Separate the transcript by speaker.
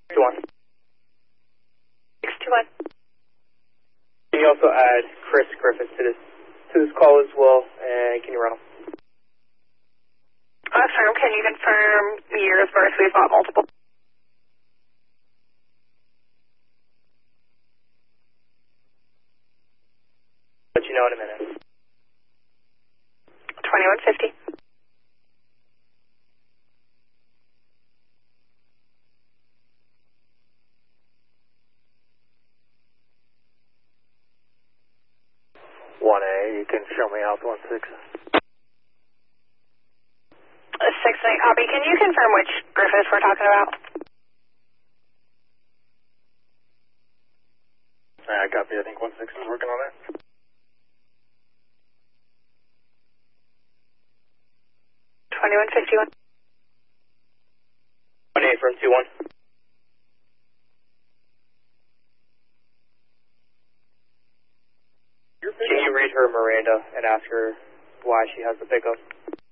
Speaker 1: 2-1.
Speaker 2: 621.
Speaker 1: Can you also add Chris Griffiths to this call as well, and can you run him?
Speaker 2: Affirm, can you confirm year of birth? We've got multiple.
Speaker 1: Let you know in a minute.
Speaker 2: 2150.
Speaker 3: You can show me out 16.
Speaker 2: 6-8 copy. Can you confirm which Griffiths we're talking about?
Speaker 3: I copy. I think 16 is working on that.
Speaker 2: 2151.
Speaker 1: 1-8 from 2-1. Can you read her Miranda and ask her why she has the pickup?